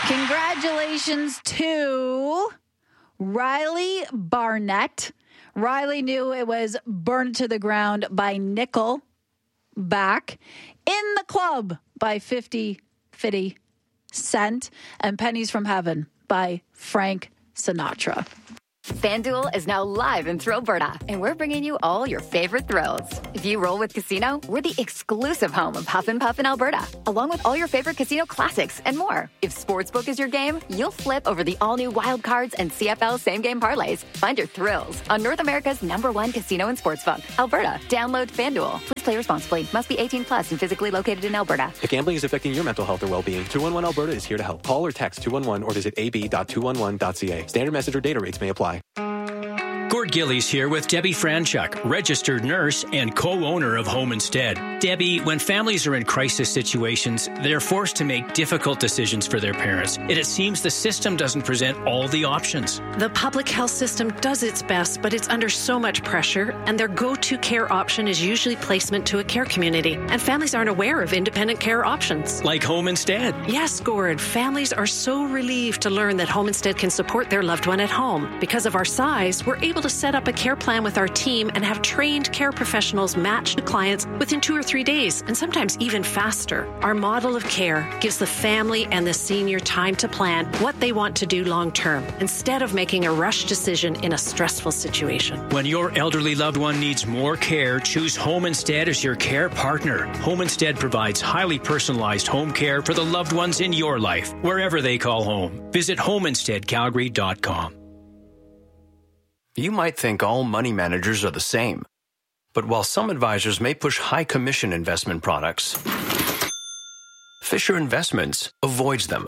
Congratulations to Riley Barnett. Riley knew it was Burned to the Ground by Nickelback. In the Club by 50 Cent. And Pennies from Heaven by Frank Sinatra. FanDuel is now live in Thrillberta, and we're bringing you all your favorite thrills. If you roll with Casino, we're the exclusive home of Huff and Puff in Alberta, along with all your favorite casino classics and more. If Sportsbook is your game, you'll flip over the all-new Wild Cards and CFL same-game parlays. Find your thrills on North America's #1 casino and sportsbook, Alberta. Download FanDuel. Please play responsibly. Must be 18 plus and physically located in Alberta. If gambling is affecting your mental health or well-being, 211 Alberta is here to help. Call or text 211 or visit ab.211.ca. Standard message or data rates may apply. Gord Gillies here with Debbie Franchuk, registered nurse and co-owner of Home Instead. Debbie, when families are in crisis situations, they're forced to make difficult decisions for their parents. It seems the system doesn't present all the options. The public health system does its best, but it's under so much pressure, and their go-to care option is usually placement to a care community. And families aren't aware of independent care options. Like Home Instead. Yes, Gord. Families are so relieved to learn that Home Instead can support their loved one at home. Because of our size, we're able to set up a care plan with our team and have trained care professionals match to clients within 2 or 3 days, and sometimes even faster. Our model of care gives the family and the senior time to plan what they want to do long term, instead of making a rush decision in a stressful situation. When your elderly loved one needs more care, choose Home Instead as your care partner. Home Instead provides highly personalized home care for the loved ones in your life, wherever they call home. Visit homeinsteadcalgary.com. You might think all money managers are the same. But while some advisors may push high commission investment products, Fisher Investments avoids them.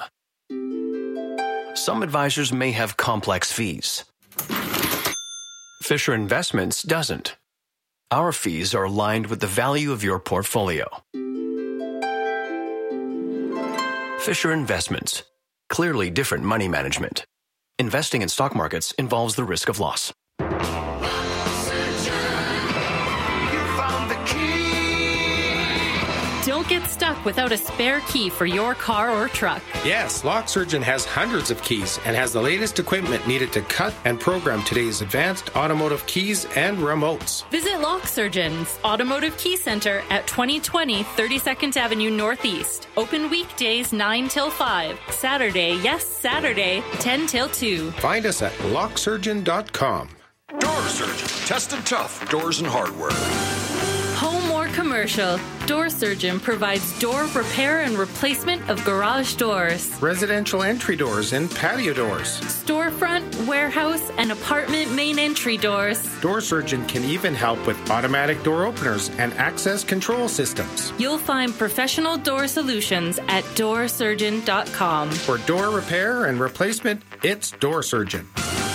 Some advisors may have complex fees. Fisher Investments doesn't. Our fees are aligned with the value of your portfolio. Fisher Investments. Clearly different money management. Investing in stock markets involves the risk of loss. Don't get stuck without a spare key for your car or truck. Yes, Lock Surgeon has hundreds of keys and has the latest equipment needed to cut and program today's advanced automotive keys and remotes. Visit Lock Surgeon's Automotive Key Center at 2020 32nd Avenue Northeast. Open weekdays 9 till 5. Saturday, yes, Saturday, 10 till 2. Find us at locksurgeon.com. Door Surgeon. Tested tough doors and hardware. Home or commercial, Door Surgeon provides door repair and replacement of garage doors, Residential entry doors and patio doors, storefront, warehouse, and apartment main entry doors. Door Surgeon can even help with automatic door openers and access control systems. You'll find professional door solutions at doorsurgeon.com. For door repair and replacement, it's Door Surgeon.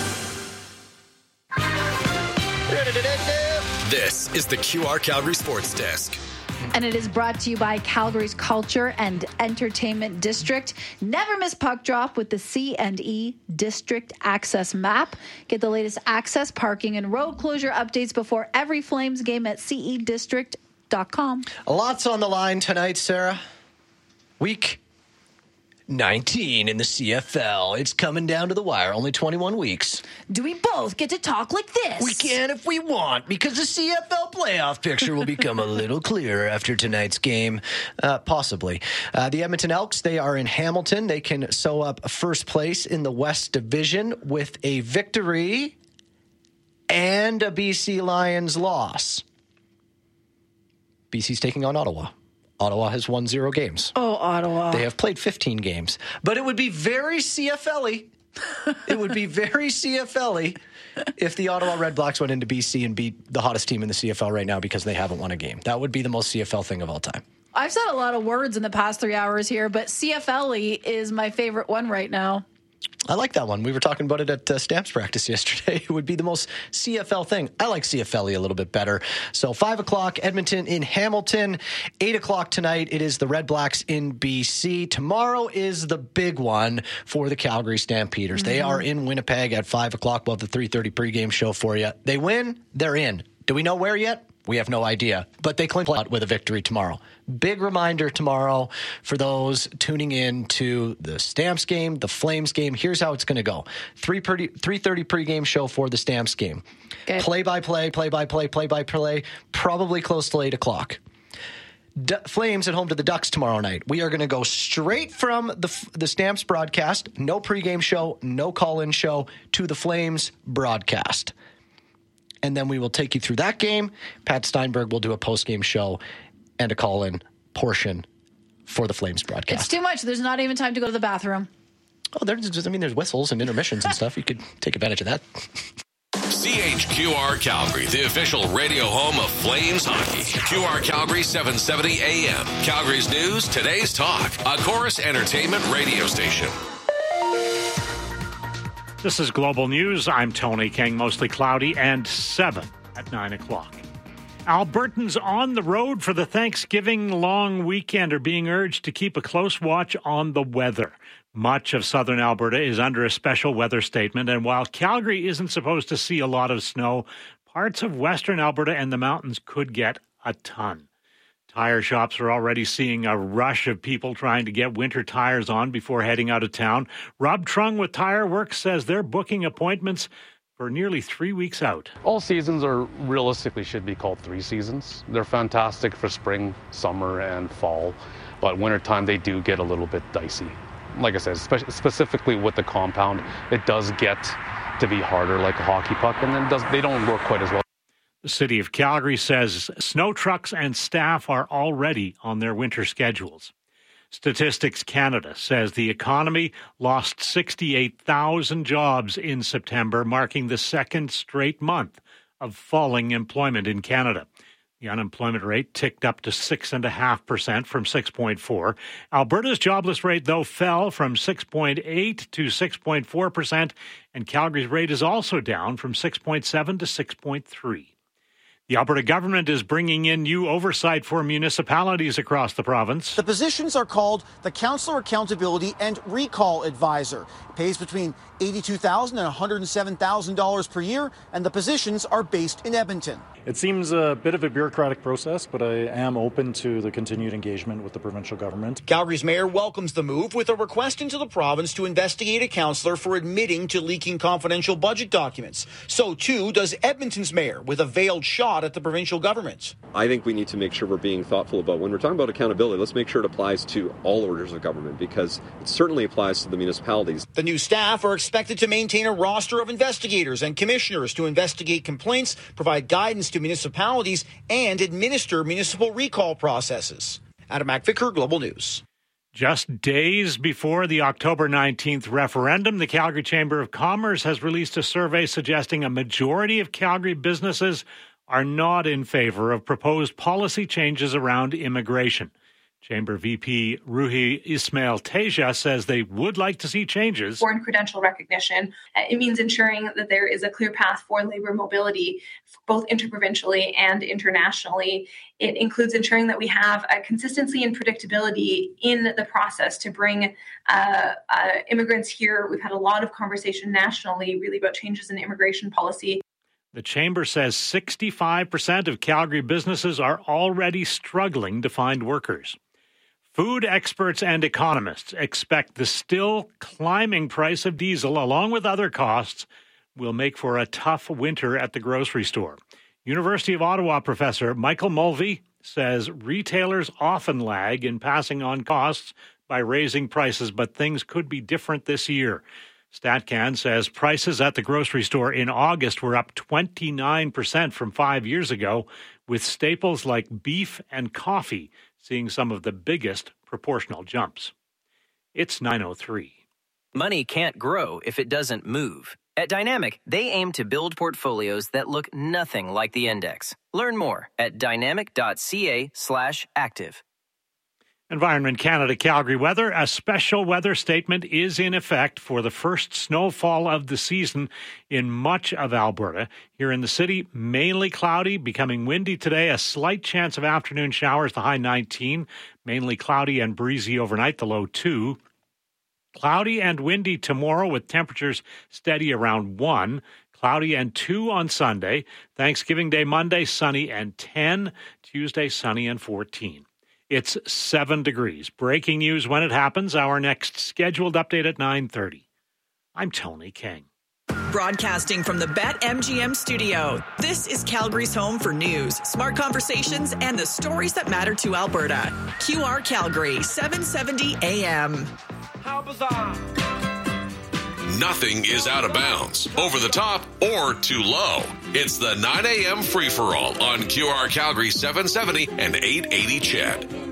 This is the QR Calgary Sports Desk. And it is brought to you by Calgary's Culture and Entertainment District. Never miss puck drop with the C&E District Access Map. Get the latest access, parking, and road closure updates before every Flames game at cedistrict.com. Lots on the line tonight, Sarah. Week 19 in the CFL. It's coming down to the wire. Only 21 weeks. Do we both get to talk like this? We can if we want, because the CFL playoff picture will become a little clearer after tonight's game. Possibly. The Edmonton Elks, they are in Hamilton. They can sew up first place in the West Division with a victory and a BC Lions loss. BC's taking on Ottawa. Ottawa has won 0 games. Oh, Ottawa. They have played 15 games. But it would be very CFL-y. It would be very CFL-y if the Ottawa Red Blacks went into BC and beat the hottest team in the CFL right now because they haven't won a game. That would be the most CFL thing of all time. I've said a lot of words in the past 3 hours here, but CFL-y is my favorite one right now. I like that one. We were talking about it at Stamps practice yesterday. It would be the most CFL thing. I like CFL a little bit better. So 5 o'clock, Edmonton in Hamilton. 8 o'clock tonight, it is the Red Blacks in BC. Tomorrow is the big one for the Calgary Stampeders. They are in Winnipeg at 5 o'clock. We'll have the 3:30 pregame show for you. They win, they're in. Do we know where yet? We have no idea, but they clinch out with a victory tomorrow. Big reminder tomorrow for those tuning in to the Stamps game, the Flames game. Here's how it's going to go. 3:30 pregame show for the Stamps game. Okay. Play-by-play, probably close to 8 o'clock. Flames at home to the Ducks tomorrow night. We are going to go straight from the Stamps broadcast, no pregame show, no call-in show, to the Flames broadcast. And then we will take you through that game. Pat Steinberg will do a post-game show and a call-in portion for the Flames broadcast. It's too much. There's not even time to go to the bathroom. Oh, there's whistles and intermissions and stuff. You could take advantage of that. CHQR Calgary, the official radio home of Flames hockey. QR Calgary 770 AM. Calgary's news, today's talk. A Chorus Entertainment radio station. This is Global News. I'm Tony King. Mostly cloudy and 7 at 9 o'clock. Albertans on the road for the Thanksgiving long weekend are being urged to keep a close watch on the weather. Much of southern Alberta is under a special weather statement, and while Calgary isn't supposed to see a lot of snow, parts of western Alberta and the mountains could get a ton. Tire shops are already seeing a rush of people trying to get winter tires on before heading out of town. Rob Trung with Tire Works says they're booking appointments for nearly 3 weeks out. All seasons are realistically should be called 3 seasons. They're fantastic for spring, summer, and fall, but wintertime they do get a little bit dicey. Like I said, specifically with the compound, it does get to be harder like a hockey puck, and then they don't work quite as well. The City of Calgary says snow trucks and staff are already on their winter schedules. Statistics Canada says the economy lost 68,000 jobs in September, marking the second straight month of falling employment in Canada. The unemployment rate ticked up to 6.5% from 6.4%. Alberta's jobless rate, though, fell from 6.8% to 6.4%, and Calgary's rate is also down from 6.7% to 6.3%. The Alberta government is bringing in new oversight for municipalities across the province. The positions are called the Councillor Accountability and Recall Advisor. It pays between $82,000 and $107,000 per year, and the positions are based in Edmonton. It seems a bit of a bureaucratic process, but I am open to the continued engagement with the provincial government. Calgary's mayor welcomes the move with a request into the province to investigate a councillor for admitting to leaking confidential budget documents. So, too, does Edmonton's mayor with a veiled shot at the provincial government. I think we need to make sure we're being thoughtful about when we're talking about accountability. Let's make sure it applies to all orders of government, because it certainly applies to the municipalities. The new staff are expected to maintain a roster of investigators and commissioners to investigate complaints, provide guidance to municipalities, and administer municipal recall processes. Adam McVicker, Global News. Just days before the October 19th referendum, the Calgary Chamber of Commerce has released a survey suggesting a majority of Calgary businesses are not in favor of proposed policy changes around immigration. Chamber VP Ruhi Ismail Teja says they would like to see changes. Foreign credential recognition, it means ensuring that there is a clear path for labor mobility, both interprovincially and internationally. It includes ensuring that we have a consistency and predictability in the process to bring immigrants here. We've had a lot of conversation nationally really about changes in immigration policy. The Chamber says 65% of Calgary businesses are already struggling to find workers. Food experts and economists expect the still climbing price of diesel, along with other costs, will make for a tough winter at the grocery store. University of Ottawa professor Michael Mulvey says retailers often lag in passing on costs by raising prices, but things could be different this year. StatCan says prices at the grocery store in August were up 29% from 5 years ago, with staples like beef and coffee seeing some of the biggest proportional jumps. It's 9:03. Money can't grow if it doesn't move. At Dynamic, they aim to build portfolios that look nothing like the index. Learn more at dynamic.ca/active. Environment Canada Calgary weather. A special weather statement is in effect for the first snowfall of the season in much of Alberta. Here in the city, mainly cloudy, becoming windy today. A slight chance of afternoon showers, the high 19. Mainly cloudy and breezy overnight, the low 2. Cloudy and windy tomorrow with temperatures steady around 1. Cloudy and 2 on Sunday. Thanksgiving Day Monday, sunny and 10. Tuesday, sunny and 14. It's 7 degrees. Breaking news when it happens. Our next scheduled update at 9:30. I'm Tony King. Broadcasting from the BetMGM studio, this is Calgary's home for news, smart conversations, and the stories that matter to Alberta. QR Calgary, 770 AM. How bizarre. Nothing is out of bounds, over the top, or too low. It's the 9 a.m. free-for-all on QR Calgary 770 and 880 CHED.